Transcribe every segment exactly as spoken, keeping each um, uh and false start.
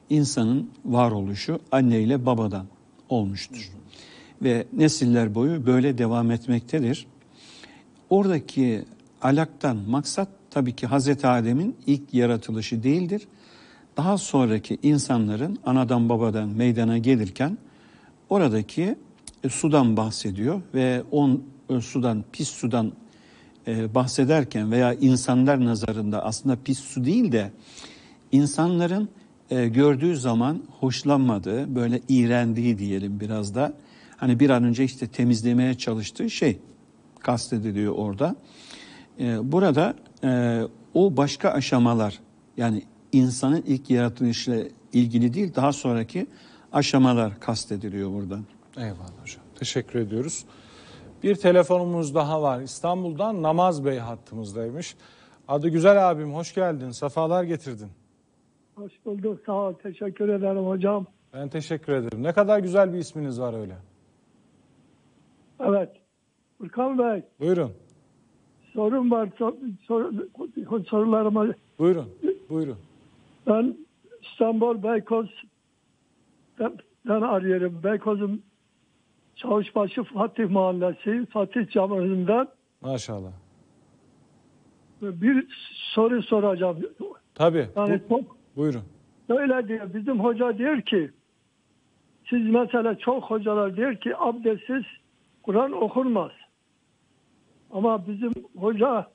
insanın varoluşu anne ile babadan olmuştur. Ve nesiller boyu böyle devam etmektedir. Oradaki alaktan maksat tabii ki Hazreti Adem'in ilk yaratılışı değildir. Daha sonraki insanların anadan babadan meydana gelirken oradaki e, sudan bahsediyor ve on e, sudan, pis sudan e, bahsederken veya insanlar nazarında aslında pis su değil de insanların e, gördüğü zaman hoşlanmadığı, böyle iğrendiği diyelim biraz da, hani bir an önce işte temizlemeye çalıştığı şey kastediliyor orada. E, burada e, o başka aşamalar, yani insanın ilk yaratılışıyla ilgili değil, daha sonraki aşamalar kastediliyor burada. Eyvallah hocam. Teşekkür ediyoruz. Bir telefonumuz daha var. İstanbul'dan Namaz Bey hattımızdaymış. Adı güzel abim, hoş geldin. Sefalar getirdin. Hoş bulduk. Sağ ol. Teşekkür ederim hocam. Ben teşekkür ederim. Ne kadar güzel bir isminiz var öyle. Evet. Furkan Bey. Buyurun. Sorum var. Sor, sor, sorularıma. Buyurun. Buyurun. Ben İstanbul Beykoz'dan arıyorum. Beykoz'un Çavuşbaşı Fatih Mahallesi, Fatih Camii'nden. Maşallah. Bir soru soracağım. Tabii. Yani Bu, çok, buyurun. öyle diyor. Bizim hoca diyor ki, siz mesela çok hocalar diyor ki abdestsiz Kur'an okunmaz. Ama bizim hoca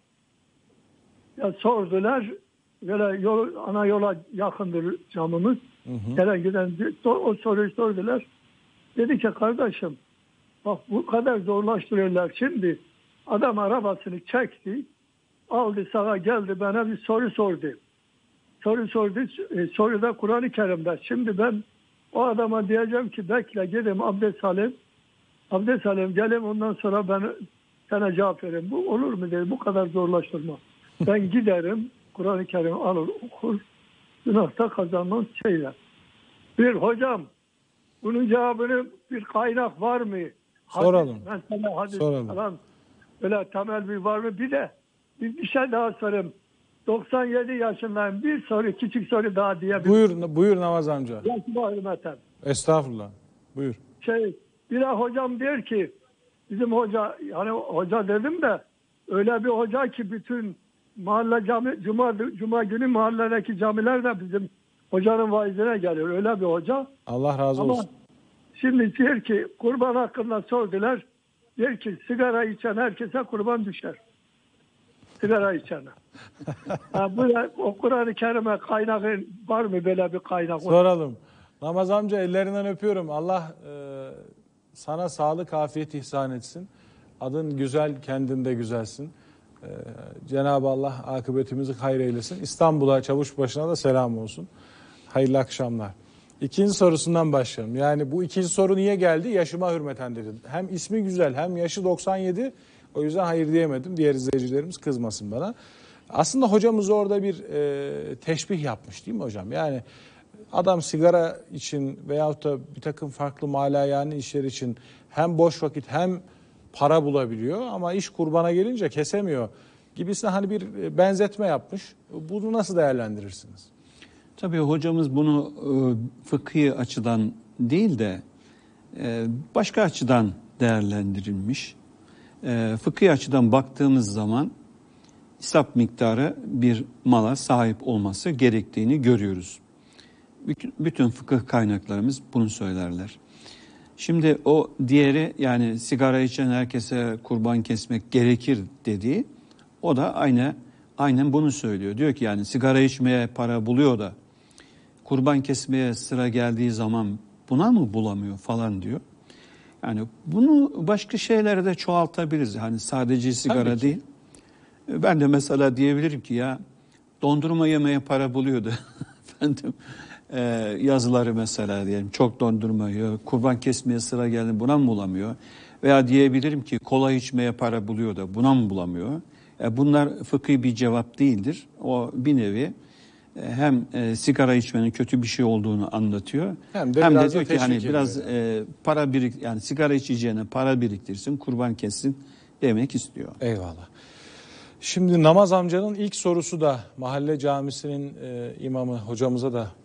ya sordular, böyle yol, ana yola yakındır camımız. Hı hı. Gelen giden o soruyu sordular. Dedi ki kardeşim, bak bu kadar zorlaştırıyorlar. Şimdi adam arabasını çekti, aldı sağa geldi, bana bir soru sordu. Soru sordu, e, soruda Kur'an-ı Kerim'de. Şimdi ben o adama diyeceğim ki bekle gideyim abdest alayım. Abdest alayım geleyim, ondan sonra ben sana cevap vereyim. Bu olur mu dedi, bu kadar zorlaştırma. Ben giderim, Kur'an-ı Kerim alır okur, günahta kazanmam şeyler. Bir hocam, bunun cevabını bir kaynak var mı? Soralım. Hadis, mesela hadis Soralım. falan, öyle temel bir var mı? Bir de bir, bir şey daha sorayım. doksan yedi yaşındayım. Bir soru, küçük soru daha diyebilirim. Buyur, buyur Namaz amca. Yaşıma hürmeten. Estağfurullah. Buyur. Şey, bir de hocam diyor ki, bizim hoca, yani hoca dedim de, öyle bir hoca ki bütün mahalle cami, cuma, cuma günü mahalledeki camiler de bizim hocanın vaizine geliyor. Öyle bir hoca. Allah razı olsun. Ama şimdi diyor ki, kurban hakkında sordular. Diyor ki, sigara içen herkese kurban düşer. Sigara içene. Yani böyle, o Kur'an-ı Kerim'e kaynağı var mı, böyle bir kaynak? Soralım. Namaz amca ellerinden öpüyorum. Allah e, sana sağlık, afiyet ihsan etsin. Adın güzel, kendin de güzelsin. E, Cenab-ı Allah akıbetimizi hayır eylesin. İstanbul'a, Çavuşbaşı'na da selam olsun. Hayırlı akşamlar. İkinci sorusundan başlayalım. Yani bu ikinci soru niye geldi? Yaşıma hürmeten dedi. Hem ismi güzel, hem yaşı doksan yedi. O yüzden hayır diyemedim. Diğer izleyicilerimiz kızmasın bana. Aslında hocamız orada bir e, teşbih yapmış değil mi hocam? Yani adam sigara için veyahut da bir takım farklı malayani işler için hem boş vakit hem para bulabiliyor ama iş kurbana gelince kesemiyor gibisine hani bir benzetme yapmış. Bunu nasıl değerlendirirsiniz? Tabii hocamız bunu e, fıkhi açıdan değil de e, başka açıdan değerlendirilmiş. E, fıkhi açıdan baktığımız zaman nisap miktarı bir mala sahip olması gerektiğini görüyoruz. Bütün, bütün fıkıh kaynaklarımız bunu söylerler. Şimdi o diğeri, yani sigara içen herkese kurban kesmek gerekir dediği, o da aynı aynen bunu söylüyor. Diyor ki yani sigara içmeye para buluyor da kurban kesmeye sıra geldiği zaman buna mı bulamıyor falan diyor. Yani bunu başka şeylere de çoğaltabiliriz. Hani sadece sigara değil. Ben de mesela diyebilirim ki ya dondurma yemeye para buluyordu. Efendim e, yazıları mesela diyelim çok dondurma yiyor. Kurban kesmeye sıra geldi, buna mı bulamıyor? Veya diyebilirim ki kola içmeye para buluyor da buna mı bulamıyor? E, bunlar fıkhi bir cevap değildir. O bir nevi hem e, sigara içmenin kötü bir şey olduğunu anlatıyor. Hem de, hem de diyor ki hani biraz e, para birik yani sigara içeceğine para biriktirsin, kurban kessin demek istiyor. Eyvallah. Şimdi Namaz amcanın ilk sorusu da mahalle camisinin e, imamı hocamıza da